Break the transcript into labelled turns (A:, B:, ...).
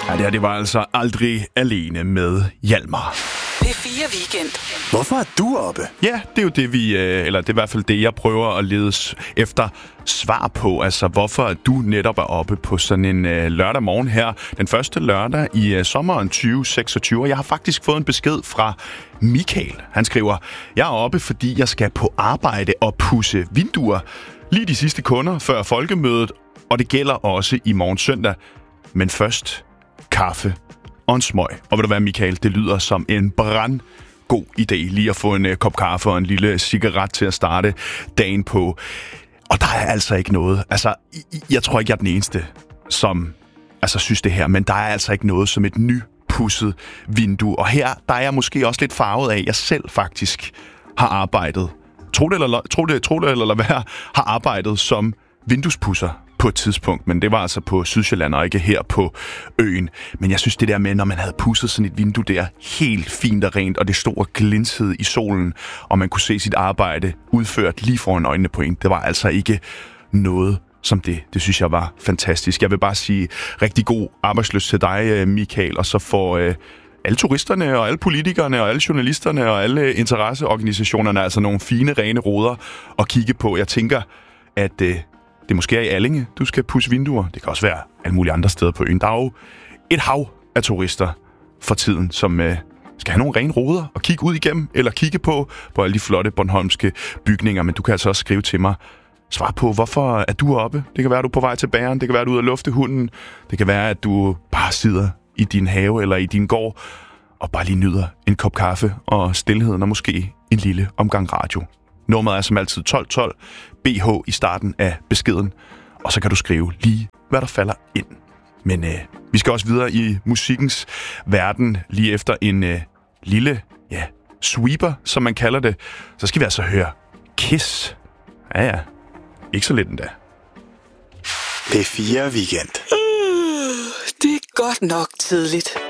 A: Ja, det var altså Aldrig Alene med Hjalmar.
B: P4 Weekend.
C: Hvorfor er du oppe?
A: Ja, det er jo det eller det er i hvert fald det, jeg prøver at lede efter svar på. Altså, hvorfor er du netop er oppe på sådan en lørdag morgen her, den første lørdag i sommeren 2026. Og jeg har faktisk fået en besked fra Michael. Han skriver, jeg er oppe, fordi jeg skal på arbejde og pudse vinduer. Lige de sidste kunder før folkemødet, og det gælder også i morgen søndag. Men først kaffe og en smøg. Og ved du hvad, Michael, det lyder som en brandgod idé lige at få en kop kaffe og en lille cigaret til at starte dagen på. Og der er altså ikke noget. Altså, jeg tror ikke, jeg er den eneste, som synes det her, men der er altså ikke noget som et nypudset vindue. Og her, der er jeg måske også lidt farvet af, at jeg selv faktisk har arbejdet, tro det eller lad være, har arbejdet som vinduespudser på et tidspunkt, men det var altså på Sydsjælland og ikke her på øen. Men jeg synes det der med, når man havde pudset sådan et vindue der, helt fint og rent, og det stod og glinsede i solen, og man kunne se sit arbejde udført lige foran øjnene på en, det var altså ikke noget som det. Det synes jeg var fantastisk. Jeg vil bare sige rigtig god arbejdslyst til dig, Michael, og så får alle turisterne og alle politikerne og alle journalisterne og alle interesseorganisationerne altså nogle fine, rene ruder at kigge på. Jeg tænker, at det måske er i Allinge, du skal pudse vinduer. Det kan også være alle mulige andre steder på øen. Der er jo et hav af turister for tiden, som skal have nogle rene ruder og kigge ud igennem, eller kigge på alle de flotte bornholmske bygninger. Men du kan altså også skrive til mig, svar på, hvorfor er du oppe? Det kan være, at du er på vej til bageren. Det kan være, at du er ude at lufte hunden. Det kan være, at du bare sidder i din have eller i din gård og bare lige nyder en kop kaffe og stilheden og måske en lille omgang radio. Nummeret er som altid 1212 BH i starten af beskeden, og så kan du skrive lige, hvad der falder ind. Men vi skal også videre i musikkens verden lige efter en lille sweeper, som man kalder det. Så skal vi altså høre Kiss. Ja, ikke så lidt endda.
C: P4 Weekend.
B: Det er godt nok tidligt.